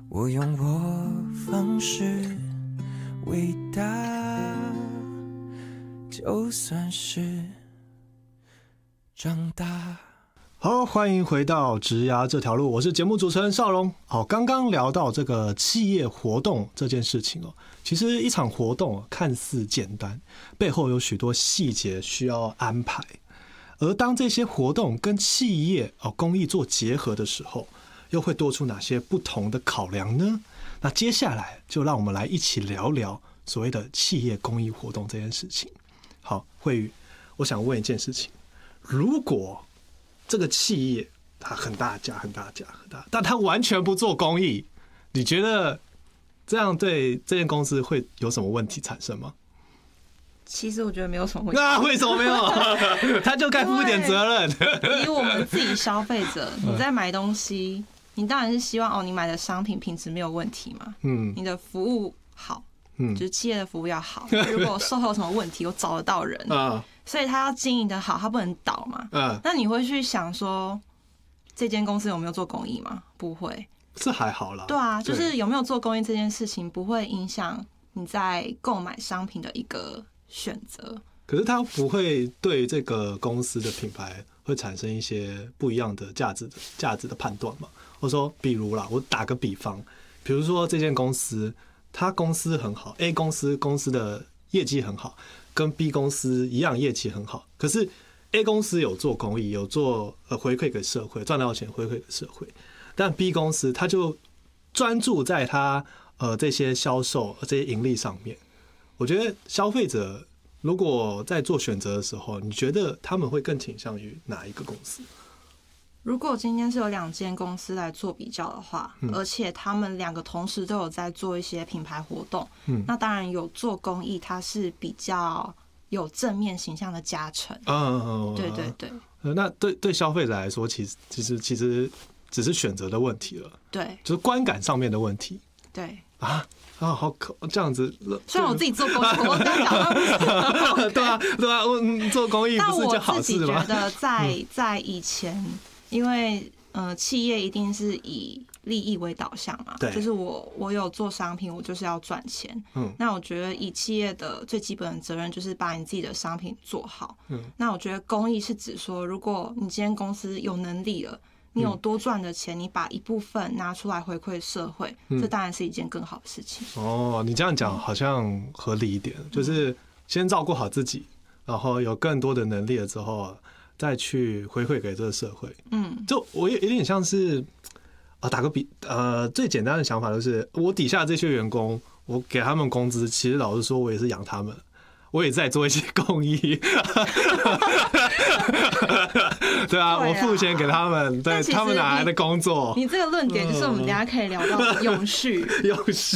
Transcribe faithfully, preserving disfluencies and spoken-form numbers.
我用我方式伟大，就算是长大。 好，欢迎回到职涯这条路，我是节目主持人邵荣。好，刚刚聊到这个企业活动这件事情哦，其实一场活动看似简单，背后有许多细节需要安排。而当这些活动跟企业哦公益做结合的时候，又会多出哪些不同的考量呢？那接下来就让我们来一起聊聊所谓的企业公益活动这件事情。好，慧宇，我想问一件事情：如果这个企业它很大家、很大家、很大，但它完全不做公益，你觉得这样对这间公司会有什么问题产生吗？ 其实我觉得没有什么问题。 那、啊、为什么没有？他就该负一点责任。 以我们自己消费者，你在买东西，你当然是希望哦，你买的商品品质没有问题嘛，嗯，你的服务好，嗯，就是企业的服务要好。如果售后有什么问题，我找得到人，嗯，所以他要经营的好，他不能倒嘛，嗯，那你会去想说，这间公司有没有做公益吗？不会， 这还好啦。 对啊，就是有没有做公益这件事情，不会影响你在购买商品的一个选择。 可是它不会对这个公司的品牌会产生一些不一样的价值的价值的判断嘛？或者说，比如啦，我打个比方，比如说这间公司，它公司很好 ，A 公司公司的业绩很好，跟 B 公司一样业绩很好，可是 A 公司有做公益，有做呃回馈给社会，赚到钱回馈给社会，但 B 公司它就专注在它呃这些销售这些盈利上面。我觉得消费者如果在做选择的时候，你觉得他们会更倾向于哪一个公司？ 如果今天是有两间公司来做比较的话，嗯、而且他们两个同时都有在做一些品牌活动，嗯、那当然有做公益，它是比较有正面形象的加成。嗯，对对对。 那对对消费者来说，其实其实其实只是选择的问题了，对，就是观感上面的问题。 对啊。啊，好可这样子。 虽然我自己做公益，我刚刚讲到， 对啊，对啊，我做公益不是就好事吗？ 但我自己觉得在，在在以前，因为呃，企业一定是以利益为导向嘛，就是我我有做商品，我就是要赚钱。嗯，那我觉得以企业的最基本的责任就是把你自己的商品做好。嗯，那我觉得公益是指说，如果你今天公司有能力了。你有多赚的钱，你把一部分拿出来回馈社会，这当然是一件更好的事情。 哦，你这样讲好像合理一点，就是先照顾好自己，然后有更多的能力了之后，再去回馈给这个社会。嗯，就我有点像是啊，打个比，呃，最简单的想法就是，我底下这些员工，我给他们工资，其实老实说，我也是养他们。我也在做一些公益，对啊，我付钱给他们，对他们哪来的工作？ 你这个论点就是我们等一下可以聊到永续， 永续，